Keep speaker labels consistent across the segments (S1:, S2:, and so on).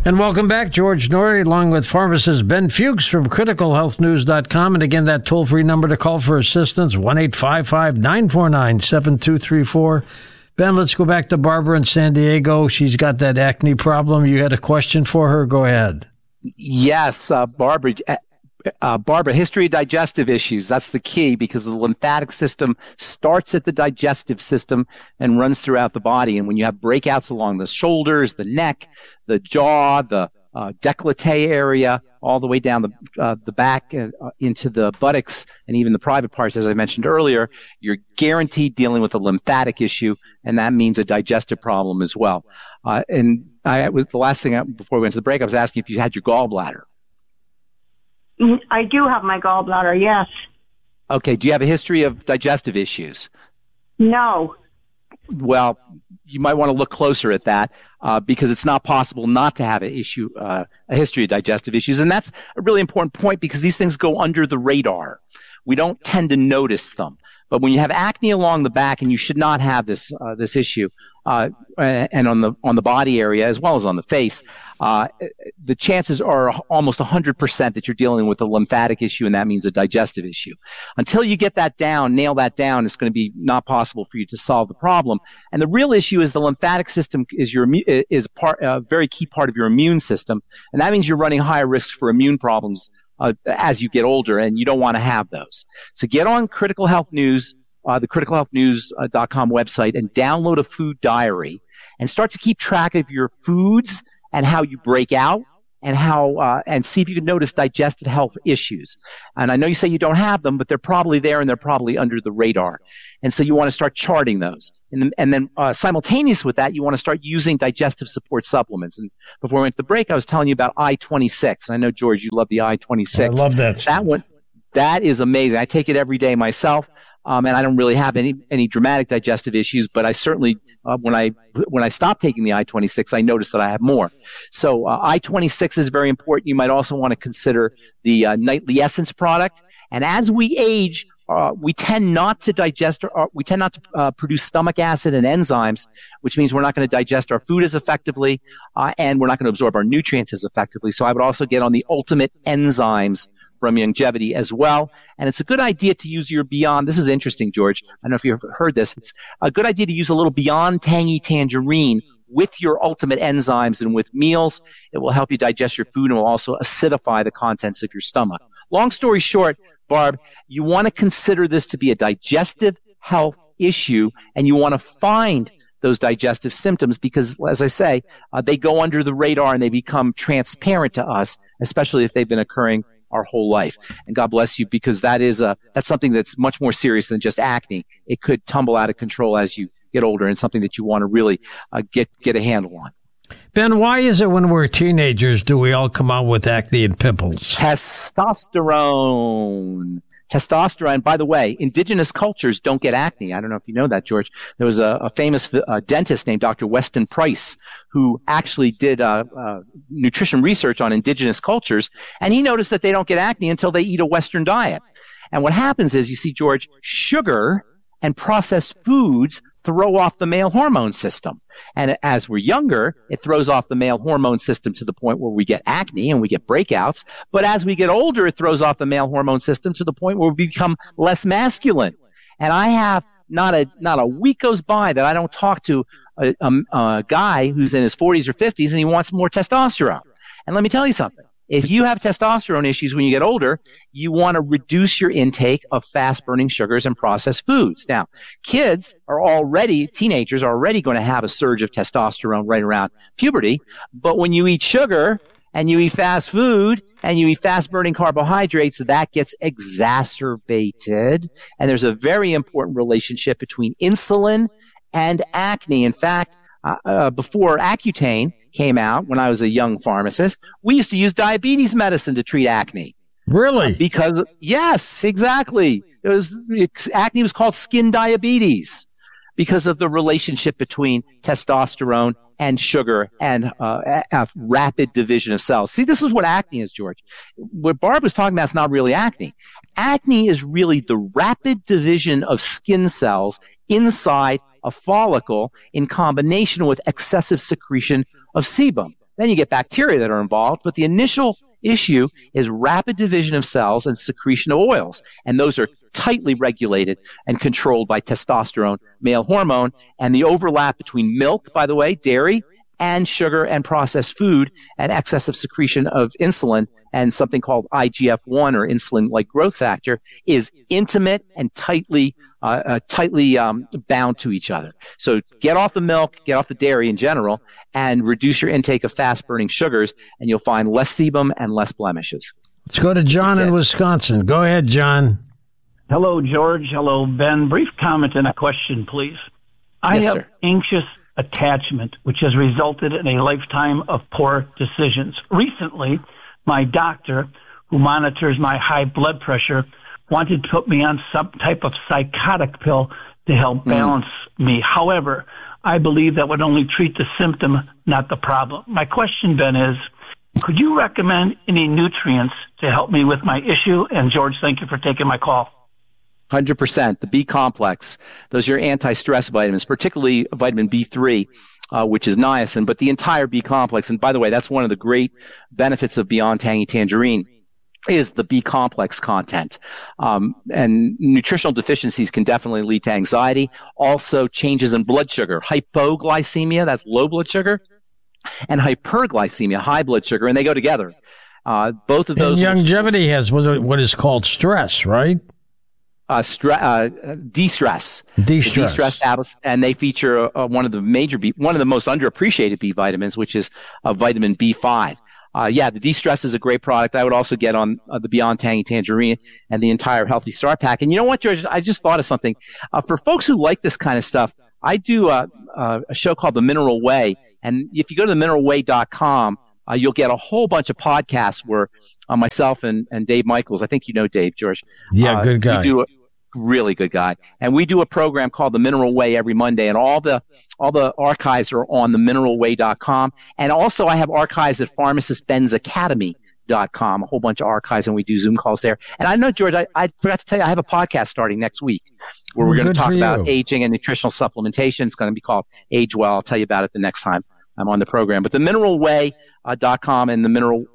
S1: And welcome back, George Noory, along with pharmacist Ben Fuchs from criticalhealthnews.com. And again, that toll-free number to call for assistance, 1-855-949-7234. Ben, let's go back to Barbara in San Diego. She's got that acne problem. You had a question for her. Go ahead.
S2: Yes, Barbara. Barbara, history of digestive issues. That's the key, because the lymphatic system starts at the digestive system and runs throughout the body. And when you have breakouts along the shoulders, the neck, the jaw, the décolleté area, all the way down the back into the buttocks and even the private parts, as I mentioned earlier, you're guaranteed dealing with a lymphatic issue, and that means a digestive problem as well. And I was the last thing before we went to the break, I was asking if you had your gallbladder.
S3: I do have my gallbladder, yes.
S2: Okay. Do you have a history of digestive issues?
S3: No.
S2: Well, you might want to look closer at that because it's not possible not to have a history of digestive issues. And that's a really important point, because these things go under the radar. We don't tend to notice them. But when you have acne along the back, and you should not have this issue, and on the body area as well as on the face, the chances are almost 100% that you're dealing with a lymphatic issue, and that means a digestive issue. Until you get that down, nail that down, it's going to be not possible for you to solve the problem. And the real issue is the lymphatic system is a very key part of your immune system, and that means you're running higher risks for immune problems as you get older, and you don't want to have those. So get on Critical Health News, the criticalhealthnews.com website, and download a food diary and start to keep track of your foods and how you break out, and and see if you can notice digestive health issues. And I know you say you don't have them, but they're probably there, and they're probably under the radar. And so you want to start charting those. And then simultaneous with that, you want to start using digestive support supplements. And before we went to the break, I was telling you about I-26. I know, George, you love the I-26.
S1: I love that.
S2: That one, that is amazing. I take it every day myself. And I don't really have any dramatic digestive issues, but I certainly, when I stopped taking the I-26, I noticed that I have more. So I-26 is very important. You might also want to consider the Nightly Essence product. And as we age, we tend not to produce stomach acid and enzymes, which means we're not going to digest our food as effectively, and we're not going to absorb our nutrients as effectively. So I would also get on the Ultimate Enzymes from Youngevity as well. And it's a good idea to use your Beyond. This is interesting, George. I don't know if you've heard this. It's a good idea to use a little Beyond Tangy Tangerine with your Ultimate Enzymes and with meals. It will help you digest your food and will also acidify the contents of your stomach. Long story short, Barb, you want to consider this to be a digestive health issue, and you want to find those digestive symptoms because, as I say, they go under the radar and they become transparent to us, especially if they've been occurring our whole life. And God bless you, because that's something that's much more serious than just acne. It could tumble out of control as you get older, and something that you want to really get a handle on.
S1: Ben, why is it when we're teenagers do we all come out with acne and pimples?
S2: Testosterone. By the way, indigenous cultures don't get acne. I don't know if you know that, George. There was a famous dentist named Dr. Weston Price who actually did nutrition research on indigenous cultures, and he noticed that they don't get acne until they eat a Western diet. And what happens is, you see, George, sugar and processed foods throw off the male hormone system. And as we're younger, it throws off the male hormone system to the point where we get acne and we get breakouts. But as we get older, it throws off the male hormone system to the point where we become less masculine. And I have not a week goes by that I don't talk to a guy who's in his 40s or 50s and he wants more testosterone. And let me tell you something. If you have testosterone issues when you get older, you want to reduce your intake of fast-burning sugars and processed foods. Now, teenagers are already going to have a surge of testosterone right around puberty. But when you eat sugar and you eat fast food and you eat fast-burning carbohydrates, that gets exacerbated. And there's a very important relationship between insulin and acne. In fact, before Accutane came out, when I was a young pharmacist, we used to use diabetes medicine to treat acne.
S1: Really?
S2: Yes, exactly. Acne was called skin diabetes because of the relationship between testosterone and sugar and rapid division of cells. See, this is what acne is, George. What Barb was talking about is not really acne. Acne is really the rapid division of skin cells inside a follicle in combination with excessive secretion of sebum. Then you get bacteria that are involved, but the initial issue is rapid division of cells and secretion of oils. And those are tightly regulated and controlled by testosterone, male hormone, and the overlap between milk, by the way, dairy, and sugar and processed food and excessive secretion of insulin and something called IGF-1 or insulin-like growth factor is intimate and tightly bound to each other. So get off the milk, get off the dairy in general, and reduce your intake of fast-burning sugars, and you'll find less sebum and less blemishes.
S1: Let's go to John in Wisconsin. Go ahead, John.
S4: Hello, George. Hello, Ben. Brief comment and a question, please. I have anxious attachment, which has resulted in a lifetime of poor decisions. Recently, my doctor, who monitors my high blood pressure, wanted to put me on some type of psychotic pill to help balance me. However, I believe that would only treat the symptom, not the problem. My question, Ben, is, could you recommend any nutrients to help me with my issue? And George, thank you for taking my call.
S2: 100%. The B complex, those are your anti-stress vitamins, particularly vitamin B3, which is niacin, but the entire B complex. And by the way, that's one of the great benefits of Beyond Tangy Tangerine is the B complex content. And nutritional deficiencies can definitely lead to anxiety. Also changes in blood sugar, hypoglycemia, that's low blood sugar, and hyperglycemia, high blood sugar, and they go together. Both of those.
S1: And longevity has what is called stress, right?
S2: De-stress. De-stress tablets, and they feature one of the most underappreciated B vitamins, which is vitamin B5. The de-stress is a great product. I would also get on the Beyond Tangy Tangerine and the entire Healthy Start Pack. And you know what, George? I just thought of something. For folks who like this kind of stuff, I do a show called The Mineral Way. And if you go to themineralway.com, you'll get a whole bunch of podcasts where myself and Dave Michaels, I think you know Dave, George.
S1: Yeah, good guy.
S2: Really good guy. And we do a program called The Mineral Way every Monday, and all the archives are on themineralway.com. And also I have archives at pharmacistbensacademy.com, a whole bunch of archives, and we do Zoom calls there. And I know, George, I forgot to tell you, I have a podcast starting next week where we're going to talk about aging and nutritional supplementation. It's going to be called Age Well. I'll tell you about it the next time I'm on the program. But the mineralway.com and the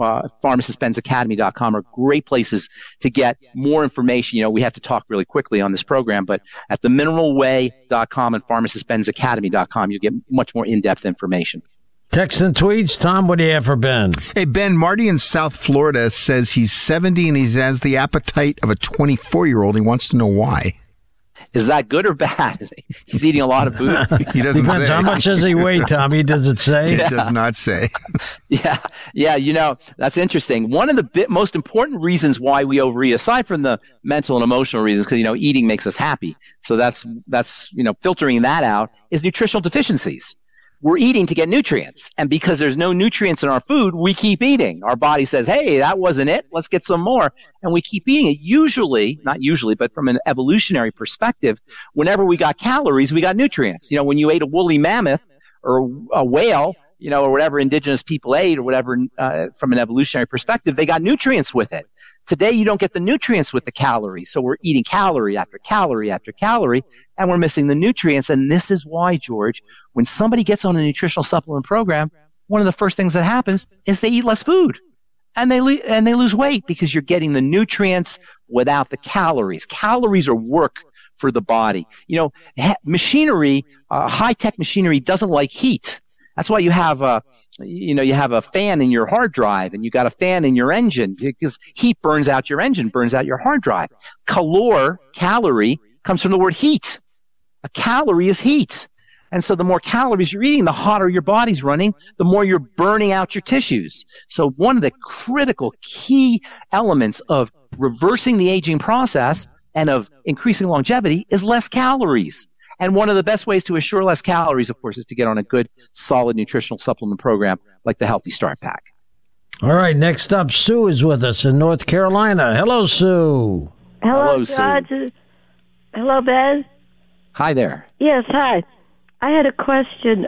S2: pharmacistbensacademy.com are great places to get more information. You know, we have to talk really quickly on this program, but at the mineralway.com and pharmacistbensacademy.com, you get much more in-depth information.
S1: Text and tweets. Tom, what do you have for Ben?
S5: Hey, Ben, Marty in South Florida says he's 70 and he has the appetite of a 24-year-old. He wants to know why.
S2: Is that good or bad? He's eating a lot of food.
S5: He doesn't
S1: Depends
S5: say.
S1: How much does he weigh, Tommy? Does it say?
S5: It does not say.
S2: Yeah. You know, that's interesting. One of the most important reasons why we overeat, aside from the mental and emotional reasons, because, you know, eating makes us happy. So that's, you know, filtering that out, is nutritional deficiencies. We're eating to get nutrients. And because there's no nutrients in our food, we keep eating. Our body says, hey, that wasn't it. Let's get some more. And we keep eating it. Not usually, but from an evolutionary perspective, whenever we got calories, we got nutrients. You know, when you ate a woolly mammoth or a whale, you know, or whatever indigenous people ate or whatever, from an evolutionary perspective, they got nutrients with it. Today, you don't get the nutrients with the calories. So we're eating calorie after calorie after calorie, and we're missing the nutrients. And this is why, George, when somebody gets on a nutritional supplement program, one of the first things that happens is they eat less food. And they lose weight because you're getting the nutrients without the calories. Calories are work for the body. You know, machinery, high-tech machinery doesn't like heat. That's why you have a fan in your hard drive and you got a fan in your engine because heat burns out your engine, burns out your hard drive. Calorie comes from the word heat. A calorie is heat. And so the more calories you're eating, the hotter your body's running, the more you're burning out your tissues. So one of the critical key elements of reversing the aging process and of increasing longevity is less calories. And one of the best ways to assure less calories, of course, is to get on a good, solid nutritional supplement program like the Healthy Start Pack.
S1: All right, next up, Sue is with us in North Carolina. Hello, Sue.
S3: Hello, George.
S2: Sue.
S3: Hello, Ben.
S2: Hi there.
S3: Yes, hi. I had a question.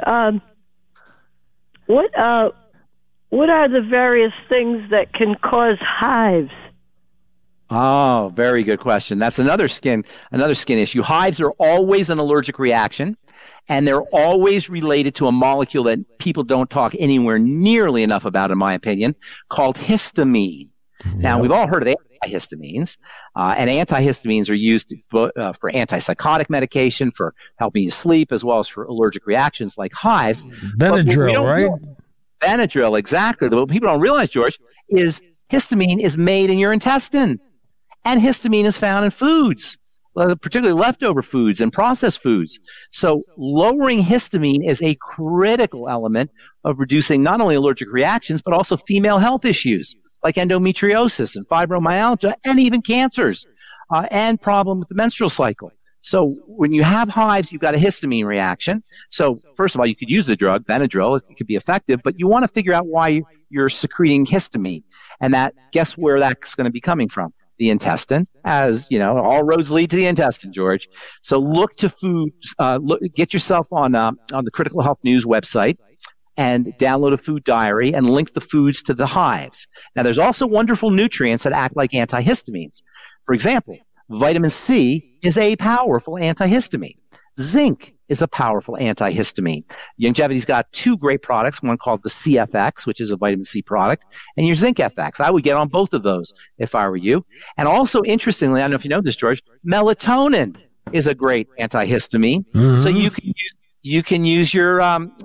S3: What are the various things that can cause hives?
S2: Oh, very good question. That's another skin issue. Hives are always an allergic reaction, and they're always related to a molecule that people don't talk anywhere nearly enough about, in my opinion, called histamine. Yep. Now, we've all heard of antihistamines, and antihistamines are used for antipsychotic medication, for helping you sleep, as well as for allergic reactions like hives.
S1: Benadryl, right?
S2: Benadryl, exactly. What people don't realize, George, is histamine is made in your intestine. And histamine is found in foods, particularly leftover foods and processed foods. So lowering histamine is a critical element of reducing not only allergic reactions, but also female health issues like endometriosis and fibromyalgia and even cancers and problem with the menstrual cycle. So when you have hives, you've got a histamine reaction. So first of all, you could use the drug, Benadryl. It could be effective, but you want to figure out why you're secreting histamine. And guess where that's going to be coming from? The intestine. As you know, all roads lead to the intestine, George. So look to foods. Get yourself on the Critical Health News website and download a food diary and link the foods to the hives. Now, there's also wonderful nutrients that act like antihistamines. For example, vitamin C is a powerful antihistamine. Zinc is a powerful antihistamine. Youngevity's got two great products, one called the CFX, which is a vitamin C product, and your Zinc FX. I would get on both of those if I were you. And also, interestingly, I don't know if you know this, George, melatonin is a great antihistamine. Mm-hmm. So you can use your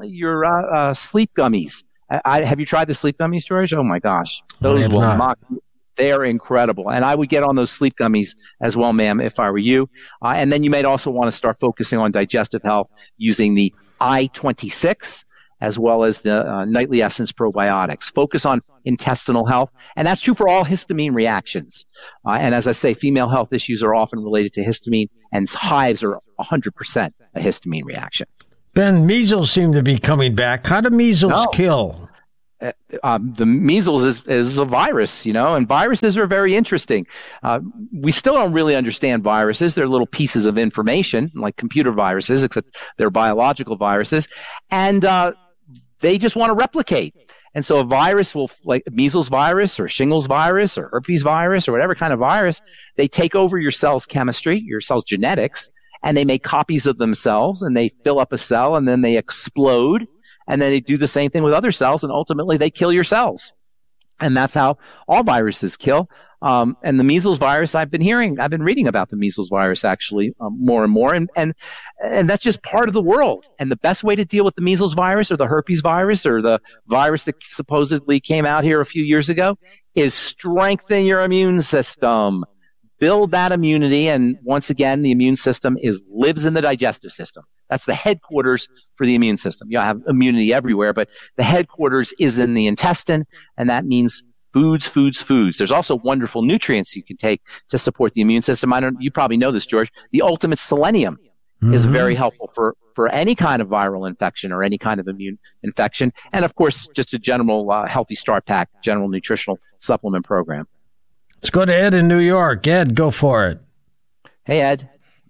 S2: sleep gummies. Have you tried the sleep gummies, George? Oh my gosh, those will mock you. They're incredible. And I would get on those sleep gummies as well, ma'am, if I were you. And then you might also want to start focusing on digestive health using the I-26 as well as the Nightly Essence probiotics. Focus on intestinal health. And that's true for all histamine reactions. And as I say, female health issues are often related to histamine, and hives are 100% a histamine reaction.
S1: Ben, measles seem to be coming back. How do measles kill?
S2: The measles is a virus, and viruses are very interesting. We still don't really understand viruses. They're little pieces of information, like computer viruses, except they're biological viruses, and they just want to replicate. And so a virus will, like measles virus or shingles virus or herpes virus or whatever kind of virus, they take over your cell's chemistry, your cell's genetics, and they make copies of themselves, and they fill up a cell, and then they explode. And then they do the same thing with other cells, and ultimately they kill your cells. And that's how all viruses kill. And the measles virus, I've been reading about the measles virus actually more and more. And that's just part of the world. And the best way to deal with the measles virus or the herpes virus or the virus that supposedly came out here a few years ago is strengthen your immune system. Build that immunity. And once again, the immune system lives in the digestive system. That's the headquarters for the immune system. You have immunity everywhere, but the headquarters is in the intestine, and that means foods. There's also wonderful nutrients you can take to support the immune system. You probably know this, George. The ultimate selenium is very helpful for any kind of viral infection or any kind of immune infection. And of course, just a general healthy start pack, general nutritional supplement program.
S1: Let's go to Ed in New York. Ed, go for it.
S2: Hey, Ed.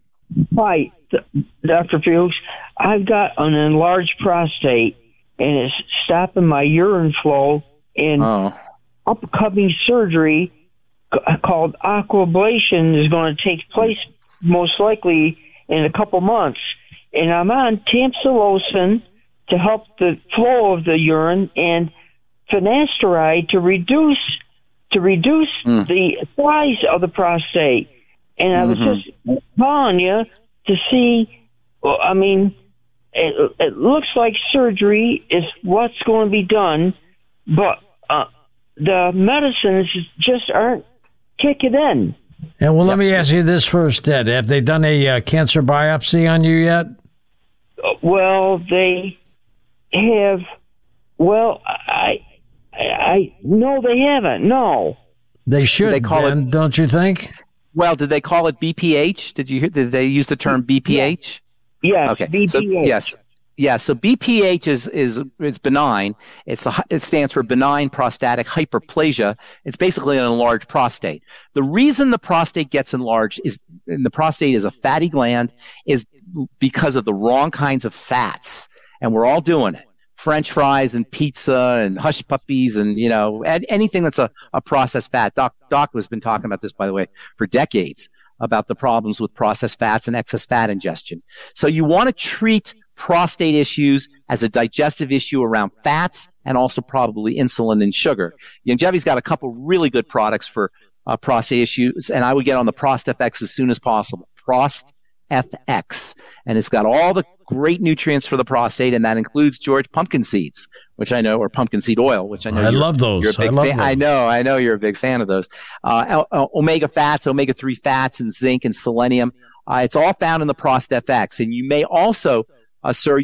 S6: Hi, Dr. Fuchs. I've got an enlarged prostate, and it's stopping my urine flow, and upcoming surgery called aquablation is going to take place most likely in a couple months. And I'm on tamsulosin to help the flow of the urine and finasteride to reduce the size of the prostate. And I was just calling you to see, it looks like surgery is what's going to be done, but the medicines just aren't kicking in.
S1: And let me ask you this first, Ed. Have they done a cancer biopsy on you yet?
S6: Well, they have. Well, no, they haven't. No.
S1: They should, Ben, don't you think?
S2: Well, did they call it BPH? Did they use the term BPH?
S6: Yeah.
S2: Okay.
S6: BPH.
S2: So, yes. Yeah. So BPH is benign. It stands for benign prostatic hyperplasia. It's basically an enlarged prostate. The reason the prostate gets enlarged and the prostate is a fatty gland is because of the wrong kinds of fats. And we're all doing it. French fries and pizza and hush puppies and, anything that's a processed fat. Doc has been talking about this, by the way, for decades, about the problems with processed fats and excess fat ingestion. So you want to treat prostate issues as a digestive issue around fats and also probably insulin and sugar. Youngevity's got a couple really good products for prostate issues, and I would get on the ProstFX as soon as possible. ProstFX. And it's got all the great nutrients for the prostate, and that includes, George, pumpkin seeds, which I know, or pumpkin seed oil, which I know.
S1: I love those.
S2: You're a big fan. I know you're a big fan of those. Omega fats, omega-3 fats, and zinc and selenium. It's all found in the ProstFX. And you may also, sir,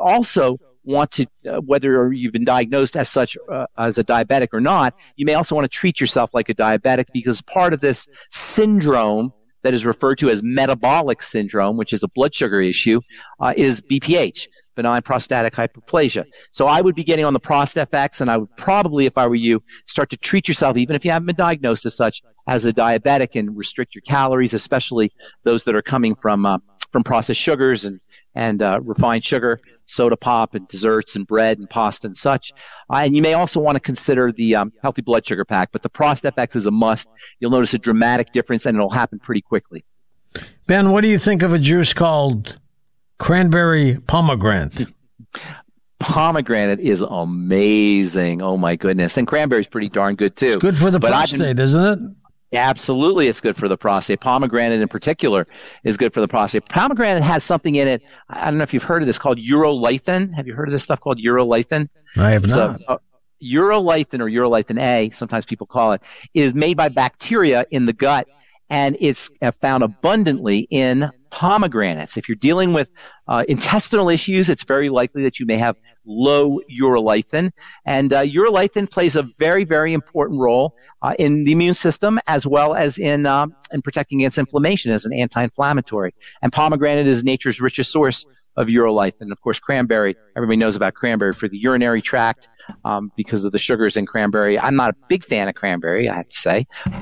S2: want to, whether you've been diagnosed as such as a diabetic or not, you may also want to treat yourself like a diabetic, because part of this syndrome that is referred to as metabolic syndrome, which is a blood sugar issue, is BPH, benign prostatic hyperplasia. So I would be getting on the ProstFX, and I would probably, if I were you, start to treat yourself, even if you haven't been diagnosed as such, as a diabetic, and restrict your calories, especially those that are coming from processed sugars and refined sugar, soda pop and desserts and bread and pasta and such. And you may also want to consider the healthy blood sugar pack, but the ProstFX is a must. You'll notice a dramatic difference, and it'll happen pretty quickly.
S1: Ben, what do you think of a juice called cranberry pomegranate?
S2: Pomegranate is amazing. Oh, my goodness. And cranberry is pretty darn good, too.
S1: Good for the prostate, isn't it?
S2: Absolutely, it's good for the prostate. Pomegranate in particular is good for the prostate. Pomegranate has something in it, I don't know if you've heard of this, called urolithin. Have you heard of this stuff called urolithin?
S1: I have not.
S2: Urolithin, or urolithin A, sometimes people call it, is made by bacteria in the gut, and it's found abundantly in pomegranates. If you're dealing with intestinal issues, it's very likely that you may have low urolithin. And urolithin plays a very, very important role in the immune system, as well as in protecting against inflammation as an anti-inflammatory. And pomegranate is nature's richest source of urolithin. Of course, cranberry, everybody knows about cranberry for the urinary tract because of the sugars in cranberry. I'm not a big fan of cranberry, I have to say.